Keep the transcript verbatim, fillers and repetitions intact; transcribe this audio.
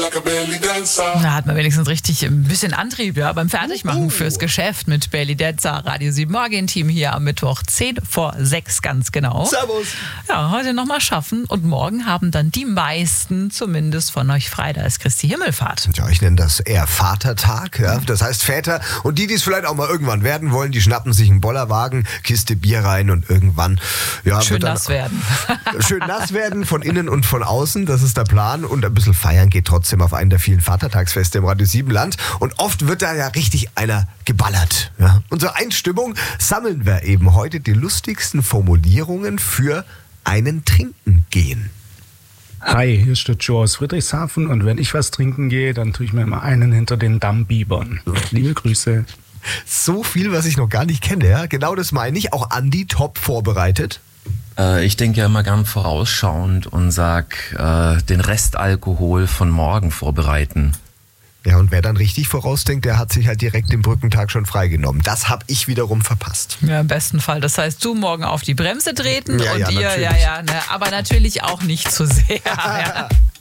Da hat man wenigstens richtig ein bisschen Antrieb, ja, beim Fertigmachen fürs Geschäft mit Bailey Dancer. Radio sieben Morgen-Team hier am Mittwoch, zehn vor sechs ganz genau. Servus. Ja, heute nochmal schaffen und morgen haben dann die meisten zumindest von euch frei. Da ist Christi Himmelfahrt. Ja, ich nenne das eher Vatertag. Ja? Das heißt Väter und die, die es vielleicht auch mal irgendwann werden wollen, die schnappen sich einen Bollerwagen, Kiste Bier rein und irgendwann ja, schön wird dann nass werden. schön nass werden von innen und von außen. Das ist der Plan. Und ein bisschen feiern geht trotzdem auf einen der vielen Vatertagsfeste im Radio sieben Land. Und oft wird da ja richtig einer geballert. Ja? Und zur Einstimmung sammeln wir eben heute die lustigsten Formulierungen für einen Trinken gehen. Hi, hier ist der Joe aus Friedrichshafen und wenn ich was trinken gehe, dann tue ich mir immer einen hinter den Dammbibern. Liebe Grüße. So viel, was ich noch gar nicht kenne. Ja? Genau das meine ich. Auch Andi top vorbereitet. Äh, ich denke ja immer gern vorausschauend und sag, äh, den Restalkohol von morgen vorbereiten. Ja, und wer dann richtig vorausdenkt, der hat sich halt direkt den Brückentag schon freigenommen. Das habe ich wiederum verpasst. Ja, im besten Fall. Das heißt, du morgen auf die Bremse treten ja, und ja, ihr, natürlich. ja, ja, ne, aber natürlich auch nicht zu sehr. Ja.